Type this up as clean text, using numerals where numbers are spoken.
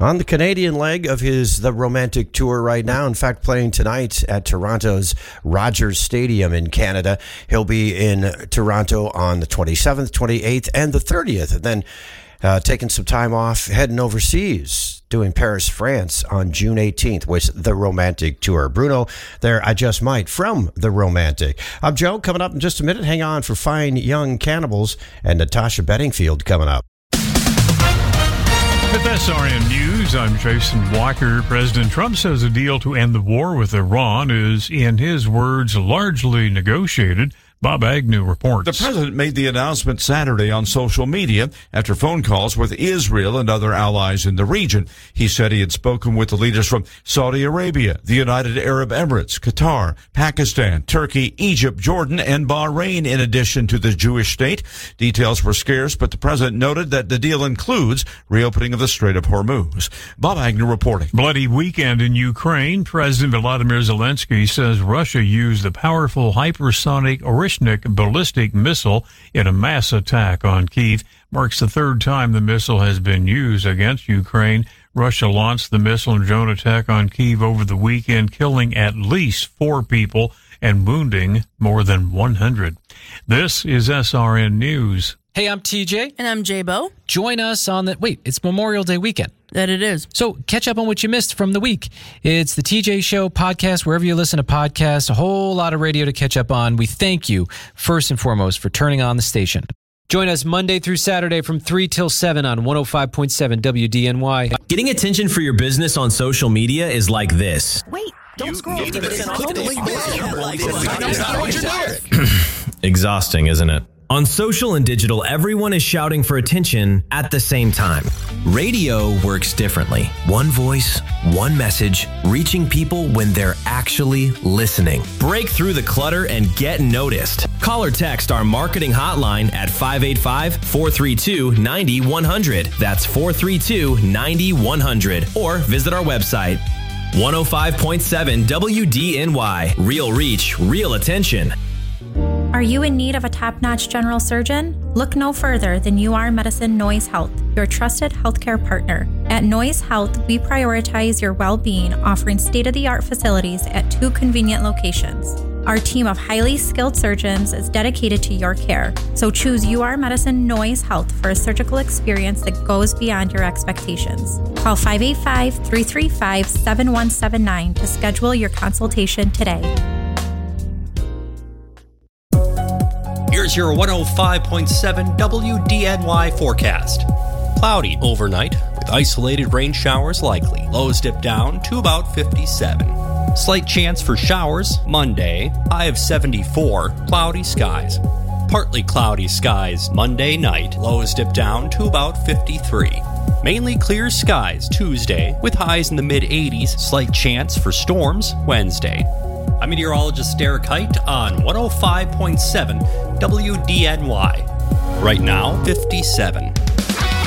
on the Canadian leg of The Romantic Tour right now. In fact, playing tonight at Toronto's Rogers Stadium in Canada. He'll be in Toronto on the 27th, 28th, and the 30th. And then taking some time off, heading overseas, doing Paris, France on June 18th with The Romantic Tour. Bruno there, I Just Might, from The Romantic. I'm Joe, coming up in just a minute. Hang on for Fine Young Cannibals and Natasha Bedingfield coming up. With SRN News, I'm Jason Walker. President Trump says a deal to end the war with Iran is, in his words, largely negotiated. Bob Agnew reports. The president made the announcement Saturday on social media after phone calls with Israel and other allies in the region. He said he had spoken with the leaders from Saudi Arabia, the United Arab Emirates, Qatar, Pakistan, Turkey, Egypt, Jordan, and Bahrain, in addition to the Jewish state. Details were scarce, but the president noted that the deal includes reopening of the Strait of Hormuz. Bob Agnew reporting. Bloody weekend in Ukraine. President Volodymyr Zelensky says Russia used the powerful hypersonic Orishnik ballistic missile in a mass attack on Kyiv. Marks the third time the missile has been used against Ukraine. Russia launched the missile and drone attack on Kyiv over the weekend, killing at least 4 people and wounding more than 100. This is SRN News. Hey, I'm TJ. And I'm J-Bo. Join us on it's Memorial Day weekend. That it is. So catch up on what you missed from the week. It's the TJ Show podcast, wherever you listen to podcasts, a whole lot of radio to catch up on. We thank you, first and foremost, for turning on the station. Join us Monday through Saturday from 3 till 7 on 105.7 WDNY. Getting attention for your business on social media is like this. Wait, don't scroll. Exhausting, isn't it? On social and digital, everyone is shouting for attention at the same time. Radio works differently. One voice, one message, reaching people when they're actually listening. Break through the clutter and get noticed. Call or text our marketing hotline at 585-432-9100. That's 432-9100. Or visit our website. 105.7 WDNY. Real reach, real attention. Are you in need of a top-notch general surgeon? Look no further than UR Medicine Noise Health, your trusted healthcare partner. At Noise Health, we prioritize your well-being, offering state-of-the-art facilities at 2 convenient locations. Our team of highly skilled surgeons is dedicated to your care, so choose UR Medicine Noise Health for a surgical experience that goes beyond your expectations. Call 585-335-7179 to schedule your consultation today. Here's your 105.7 WDNY forecast. Cloudy overnight with isolated rain showers likely. Lows dip down to about 57. Slight chance for showers Monday, high of 74. Cloudy skies. Partly cloudy skies Monday night. Lows dip down to about 53. Mainly clear skies Tuesday with highs in the mid-80s. Slight chance for storms Wednesday. I'm meteorologist Derek Height on 105.7 WDNY. Right now, 57.